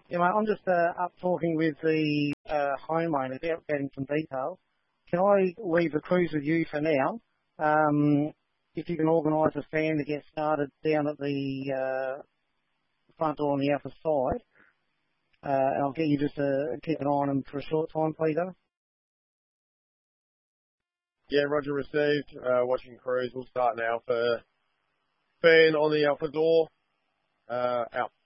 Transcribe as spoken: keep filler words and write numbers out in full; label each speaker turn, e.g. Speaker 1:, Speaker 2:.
Speaker 1: Yeah, mate, I'm just uh, up talking with the uh, homeowner about getting some details. Can I leave the cruise with you for now? Um, if you can organise a fan to get started down at the uh, front door on the outer side, uh, and I'll get you just to keep an eye on them for a short time, please. Over.
Speaker 2: Yeah, Roger received. Uh, watching cruise. We'll start now for fan on the alpha door. Uh, out.